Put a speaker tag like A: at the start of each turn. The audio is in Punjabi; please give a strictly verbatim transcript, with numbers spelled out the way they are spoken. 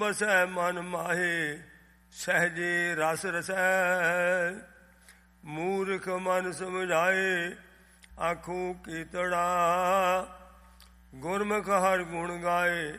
A: ਬਸੈ ਮਨ ਮਾਹੇ ਸਹਿਜੇ ਰਸ ਰਸੈ। ਮੂਰਖ ਮਨ ਸਮਝਾਏ ਆਖੂ ਕੀਤੜਾ। ਗੁਰਮੁਖ ਹਰ ਗੁਣ ਗਾਏ